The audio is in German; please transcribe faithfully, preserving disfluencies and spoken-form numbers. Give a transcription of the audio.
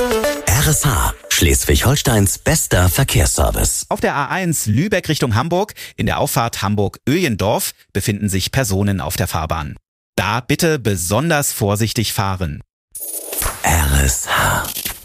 R S H, Schleswig-Holsteins bester Verkehrsservice. Auf der A eins Lübeck Richtung Hamburg, in der Auffahrt Hamburg-Öjendorf, befinden sich Personen auf der Fahrbahn. Da bitte besonders vorsichtig fahren. R S H.